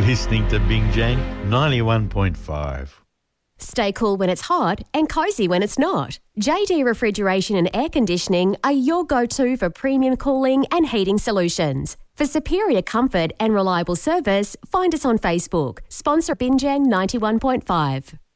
listening to Bingjang 91.5. Stay cool when it's hot and cosy when it's not. JD Refrigeration and Air Conditioning are your go-to for premium cooling and heating solutions. For superior comfort and reliable service, find us on Facebook. Sponsor Bingjang 91.5.